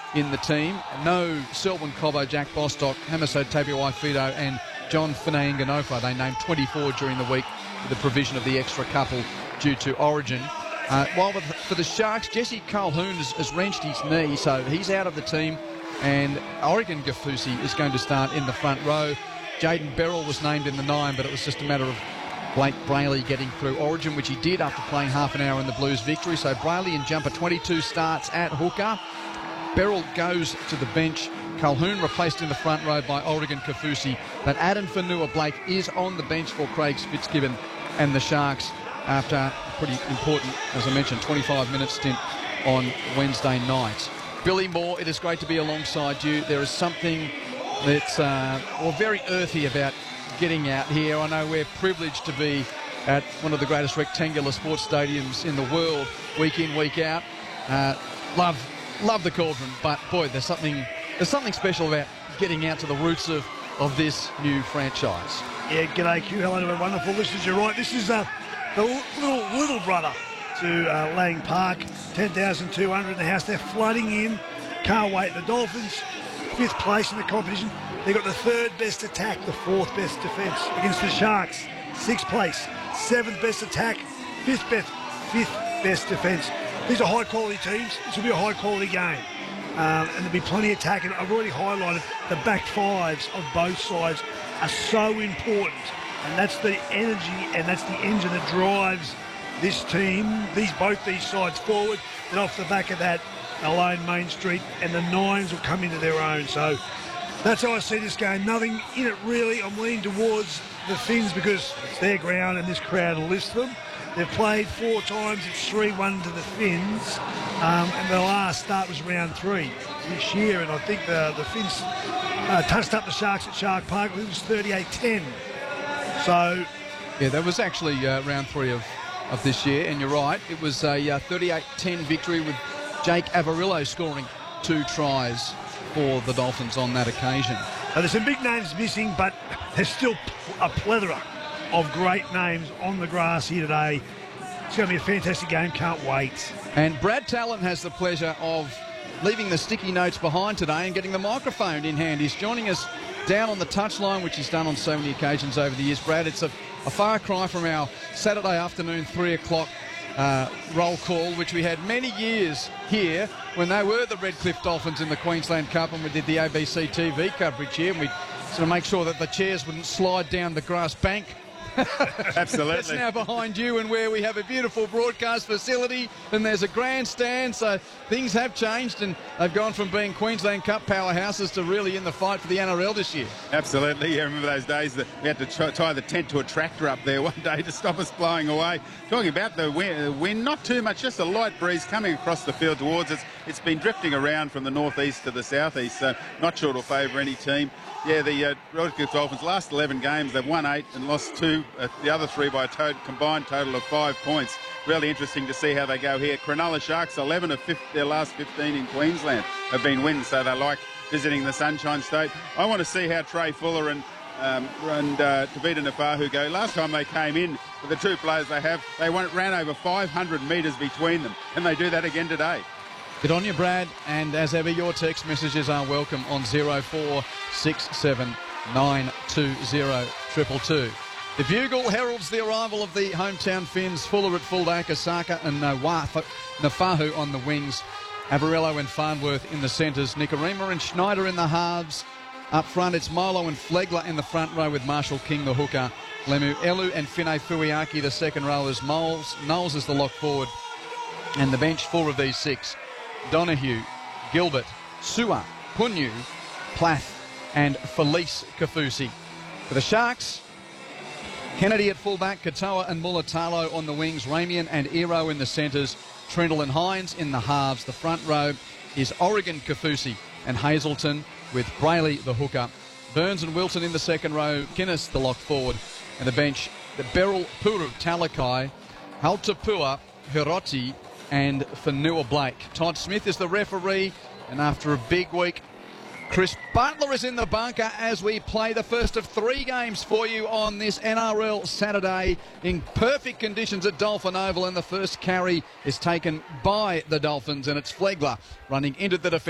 in the team. No Selwyn Cobbo, Jack Bostock, Hamiso Tabuai-Fidow and John Finay-Nganofa. They named 24 during the week with the provision of the extra couple due to Origin. While for the Sharks, Jesse Colquhoun has wrenched his knee, so he's out of the team. And Oregon Kaufusi is going to start in the front row. Jaden Beryl was named in the 9, but it was just a matter of Blake Brayley getting through Origin, which he did after playing half an hour in the Blues victory. So Brayley in jumper 22 starts at hooker. Beryl goes to the bench. Colquhoun replaced in the front row by Oregon Kaufusi. But Adam Fonua-Blake is on the bench for Craig Fitzgibbon and the Sharks after a pretty important, as I mentioned, 25-minute stint on Wednesday night. Billy Moore, it is great to be alongside you. There is something that's very earthy about getting out here. I know we're privileged to be at one of the greatest rectangular sports stadiums in the world, week in, week out. Love the Cauldron, but boy, there's something special about getting out to the roots of this new franchise. Yeah, g'day Q, hello to our wonderful listeners. You're right, this is the little brother to Lang Park, 10,200 in the house. They're flooding in. Can't wait. The Dolphins, 5th place in the competition. They've got the 3rd best attack, the 4th best defence against the Sharks. 6th place, 7th best attack, 5th best defence. These are high-quality teams. This will be a high-quality game. And there'll be plenty of attack. And I've already highlighted the back fives of both sides are so important. And that's the energy and that's the engine that drives this team, both these sides forward. And off the back of that, Alone Main Street and the Nines will come into their own. So that's how I see this game. Nothing in it really. I'm leaning towards the Finns because it's their ground and this crowd lifts them. They've played 4 times. It's 3-1 to the Finns. And the last start was round 3 this year. And I think the Finns touched up the Sharks at Shark Park. It was 38-10. So yeah, that was actually round 3 of this year. And you're right. It was a 38-10 victory with Jake Avarillo scoring 2 tries for the Dolphins on that occasion. So there's some big names missing, but there's still a plethora of great names on the grass here today. It's going to be a fantastic game. Can't wait. And Brad Talent has the pleasure of leaving the sticky notes behind today and getting the microphone in hand. He's joining us down on the touchline, which he's done on so many occasions over the years. Brad, it's a far cry from our Saturday afternoon 3 o'clock roll call, which we had many years here when they were the Redcliffe Dolphins in the Queensland Cup, and we did the ABC TV coverage here, and we sort of make sure that the chairs wouldn't slide down the grass bank. Absolutely. It's now behind you, and where we have a beautiful broadcast facility and there's a grandstand, so things have changed and they've gone from being Queensland Cup powerhouses to really in the fight for the NRL this year. Absolutely. Yeah, remember those days that we had to tie the tent to a tractor up there one day to stop us blowing away. Talking about the wind, not too much, just a light breeze coming across the field towards us. It's been drifting around from the northeast to the southeast, so not sure it'll favour any team. Yeah, the Redcliffe Dolphins, last 11 games, they've won 8 and lost 2. The other 3 by a combined total of 5 points. Really interesting to see how they go here. Cronulla Sharks, 11 of their last 15 in Queensland have been wins, so they like visiting the Sunshine State. I want to see how Trey Fuller and Tavita Nafahu go. Last time they came in, with the 2 players they have, they ran over 500 metres between them. Can they do that again today? Good on you, Brad. And as ever, your text messages are welcome on 0467 920 222. The Bugle heralds the arrival of the hometown Finns. Fuller at fullback, Osaka and Nafahu on the wings. Avarillo and Farnworth in the centres. Nikorima and Schneider in the halves. Up front, it's Milo and Flegler in the front row with Marshall King, the hooker. Lemu Elu and Finay Fuiaki, the second rowers. Knowles is the lock forward. And the bench, 4 of these 6. Donahue, Gilbert, Sua, Punyu, Plath and Felice Kaufusi. For the Sharks, Kennedy at fullback, Katoa and Mulatalo on the wings, Ramian and Ero in the centres, Trendle and Hines in the halves. The front row is Oregon Kaufusi and Hazelton with Brayley the hooker. Burns and Wilson in the second row, Guinness the lock forward. And the bench, the Beryl Puru Talakai, Haltapua, Hiroti and Fonua-Blake. Todd Smith is the referee, and after a big week, Chris Butler is in the bunker as we play the first of 3 games for you on this NRL Saturday in perfect conditions at Dolphin Oval, and the first carry is taken by the Dolphins, and it's Flegler running into the defence.